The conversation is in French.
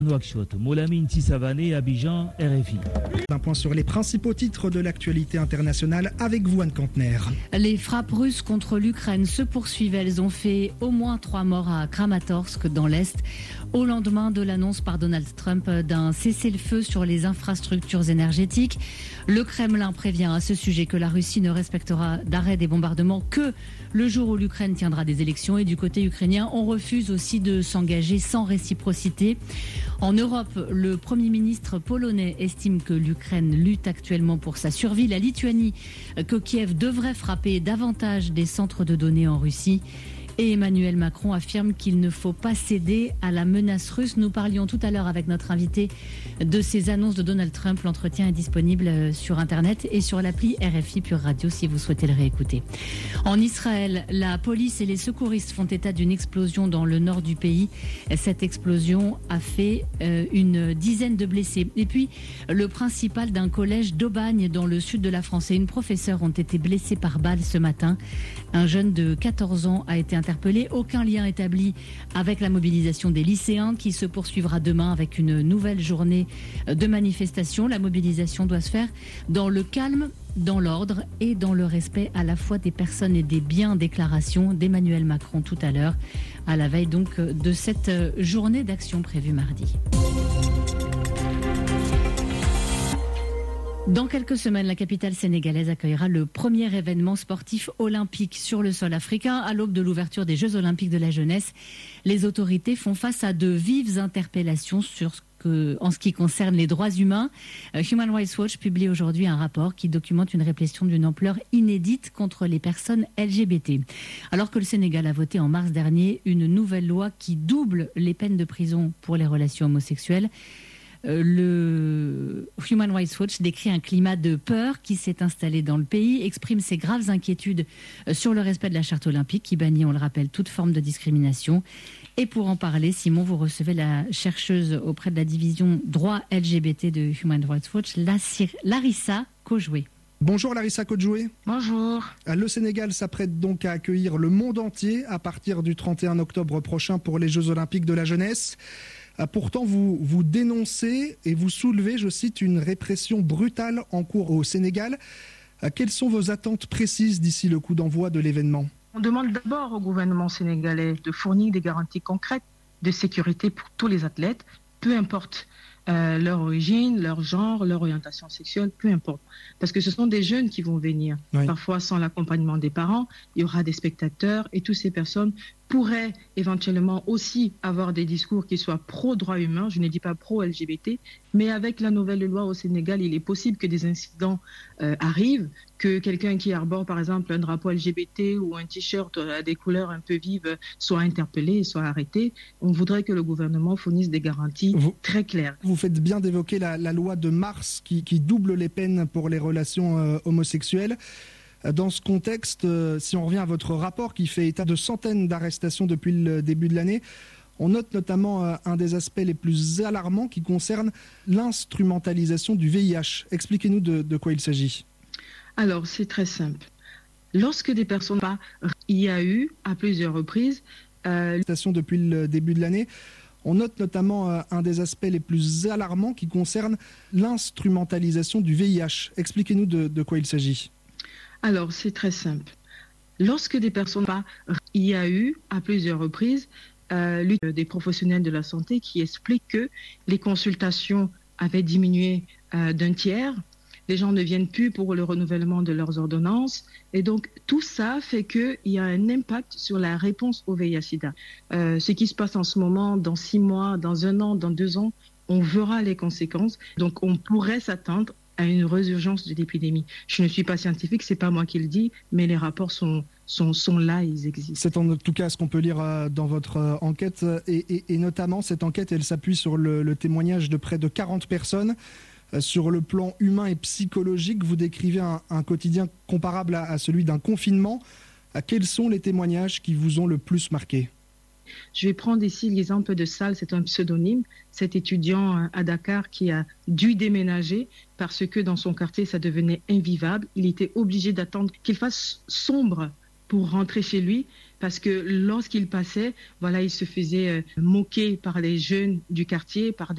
Nouakchott, Molamine Tissavané, Abidjan, RFI. Un point sur les principaux titres de l'actualité internationale avec vous, Anne Kantner. Les frappes russes contre l'Ukraine se poursuivent. Elles ont fait au moins 3 morts à Kramatorsk dans l'Est, au lendemain de l'annonce par Donald Trump d'un cessez-le-feu sur les infrastructures énergétiques. Le Kremlin prévient à ce sujet que la Russie ne respectera d'arrêt des bombardements que le jour où l'Ukraine tiendra des élections. Et du côté ukrainien, on refuse aussi de s'engager sans réciprocité. En Europe, le Premier ministre polonais estime que l'Ukraine lutte actuellement pour sa survie. La Lituanie, que Kiev devrait frapper davantage des centres de données en Russie. Et Emmanuel Macron affirme qu'il ne faut pas céder à la menace russe. Nous parlions tout à l'heure avec notre invité de ces annonces de Donald Trump. L'entretien est disponible sur Internet et sur l'appli RFI Pure Radio si vous souhaitez le réécouter. En Israël, la police et les secouristes font état d'une explosion dans le nord du pays. Cette explosion a fait une dizaine de blessés. Et puis, le principal d'un collège d'Aubagne dans le sud de la France et une professeure ont été blessés par balle ce matin. Un jeune de 14 ans a été interpellé. Aucun lien établi avec la mobilisation des lycéens qui se poursuivra demain avec une nouvelle journée de manifestation. La mobilisation doit se faire dans le calme, dans l'ordre et dans le respect à la fois des personnes et des biens. Déclaration d'Emmanuel Macron tout à l'heure, à la veille donc de cette journée d'action prévue mardi. Dans quelques semaines, la capitale sénégalaise accueillera le premier événement sportif olympique sur le sol africain. À l'aube de l'ouverture des Jeux olympiques de la jeunesse, les autorités font face à de vives interpellations en ce qui concerne les droits humains. Human Rights Watch publie aujourd'hui un rapport qui documente une répression d'une ampleur inédite contre les personnes LGBT. Alors que le Sénégal a voté en mars dernier une nouvelle loi qui double les peines de prison pour les relations homosexuelles, le Human Rights Watch décrit un climat de peur qui s'est installé dans le pays, exprime ses graves inquiétudes sur le respect de la charte olympique qui bannit, on le rappelle, toute forme de discrimination. Et pour en parler, Simon, vous recevez la chercheuse auprès de la division droit LGBT de Human Rights Watch, Larissa Kojoué. Bonjour Larissa Kojoué. Bonjour. Le Sénégal s'apprête donc à accueillir le monde entier à partir du 31 octobre prochain pour les Jeux olympiques de la jeunesse. Pourtant, vous dénoncez et vous soulevez, je cite, une répression brutale en cours au Sénégal. Quelles sont vos attentes précises d'ici le coup d'envoi de l'événement ? On demande d'abord au gouvernement sénégalais de fournir des garanties concrètes de sécurité pour tous les athlètes, peu importe leur origine, leur genre, leur orientation sexuelle, peu importe. Parce que ce sont des jeunes qui vont venir. Oui. Parfois, sans l'accompagnement des parents, il y aura des spectateurs et toutes ces personnes pourraient éventuellement aussi avoir des discours qui soient pro-droits humains, je ne dis pas pro-LGBT, mais avec la nouvelle loi au Sénégal, il est possible que des incidents arrivent, que quelqu'un qui arbore par exemple un drapeau LGBT ou un t-shirt à des couleurs un peu vives soit interpellé et soit arrêté. On voudrait que le gouvernement fournisse des garanties très claires. Vous faites bien d'évoquer la loi de mars qui double les peines pour les relations homosexuelles. Dans ce contexte, si on revient à votre rapport qui fait état de centaines d'arrestations depuis le début de l'année, on note notamment un des aspects les plus alarmants qui concerne l'instrumentalisation du VIH. Expliquez-nous de quoi il s'agit. Alors, c'est très simple. Lorsque des personnes... Il y a eu, à plusieurs reprises... Depuis le début de l'année, on note notamment un des aspects les plus alarmants qui concerne l'instrumentalisation du VIH. Expliquez-nous de quoi il s'agit. Alors, c'est très simple. Lorsque des personnes... Il y a eu, à plusieurs reprises, des professionnels de la santé qui expliquent que les consultations avaient diminué d'un tiers. Les gens ne viennent plus pour le renouvellement de leurs ordonnances. Et donc, tout ça fait qu'il y a un impact sur la réponse au VIH-Sida. Ce qui se passe en ce moment, dans 6 mois, dans 1 an, dans 2 ans, on verra les conséquences. Donc, on pourrait s'attendre à une résurgence de l'épidémie. Je ne suis pas scientifique, c'est pas moi qui le dis, mais les rapports sont là, ils existent. C'est en tout cas ce qu'on peut lire dans votre enquête, et notamment cette enquête, elle s'appuie sur le témoignage de près de 40 personnes. Sur le plan humain et psychologique, vous décrivez un quotidien comparable à celui d'un confinement. Quels sont les témoignages qui vous ont le plus marqué ? Je vais prendre ici l'exemple de Sal, c'est un pseudonyme, cet étudiant à Dakar qui a dû déménager parce que dans son quartier, ça devenait invivable. Il était obligé d'attendre qu'il fasse sombre pour rentrer chez lui parce que lorsqu'il passait, voilà, il se faisait moquer par les jeunes du quartier, par